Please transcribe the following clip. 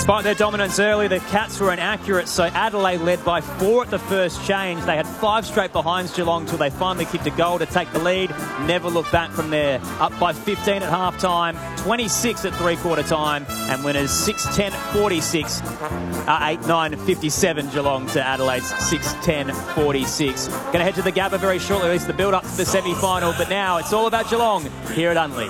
Despite their dominance early, the Cats were inaccurate, so Adelaide led by 4 at the first change. They had 5 straight behinds Geelong till they finally kicked a goal to take the lead. Never looked back from there. Up by 15 at half-time, 26 at three-quarter time, and winners 6-10-46. 8-9-57 Geelong to Adelaide's 6-10-46. Going to head to the Gabba very shortly, at least the build-up to the semi-final, but now it's all about Geelong here at Unleash.